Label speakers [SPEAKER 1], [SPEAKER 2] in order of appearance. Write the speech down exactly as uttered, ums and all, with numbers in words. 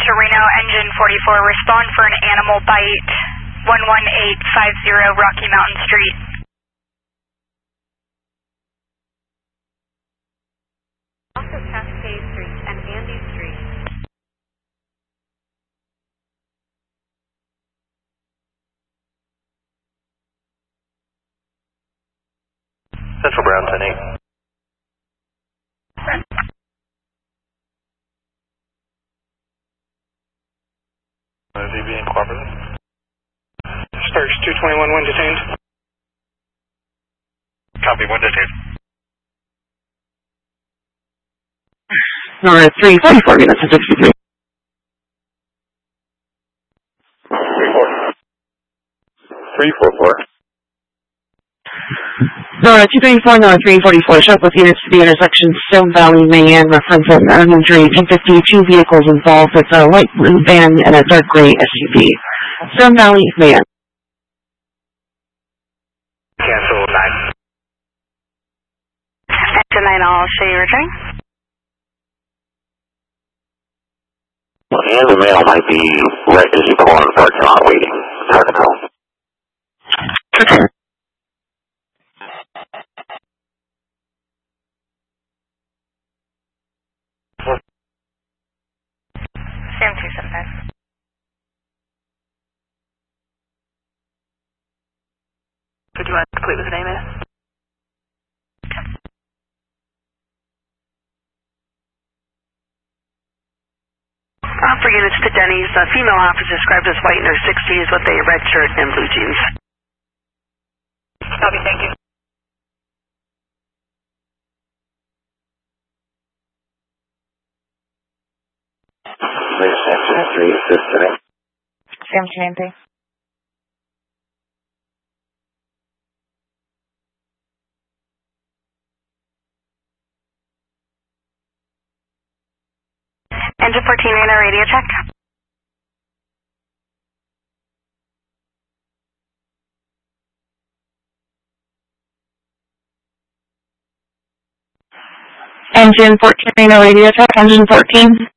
[SPEAKER 1] to Reno, engine forty-four, respond for an animal bite, one one eight five zero Rocky Mountain Street.
[SPEAKER 2] Also Cascade Street and Andy Street.
[SPEAKER 3] Central Brown ten eight. Uh, D B in cooperative.
[SPEAKER 4] Sparks two twenty-one, one detained.
[SPEAKER 3] Copy, one detained.
[SPEAKER 5] Number three forty-four, units to sixty-three.
[SPEAKER 3] three four. three four four.
[SPEAKER 5] Number two twenty-four, number three forty-four, show up with units to the intersection Stone Valley, Mayan, reference an uninjured ten fifty, two vehicles involved. It's a light blue van and a dark gray S U V. Stone Valley, Mayan.
[SPEAKER 3] Cancel nine.
[SPEAKER 1] Engine nine, I'll show you returning.
[SPEAKER 6] And the mail might be right as you pull in the parking lot waiting. It's hard to tell.
[SPEAKER 5] Okay.
[SPEAKER 1] Sam two seven five.
[SPEAKER 2] Would you want to complete with the name is? Uh, for units to Denny's, uh, female officer described as white in her sixties with a red shirt and blue jeans.
[SPEAKER 1] Copy, thank you.
[SPEAKER 6] Sam three, assist today.
[SPEAKER 1] Sam Trinity. Engine fourteen, radar radio check.
[SPEAKER 5] Engine fourteen, radio check, engine fourteen.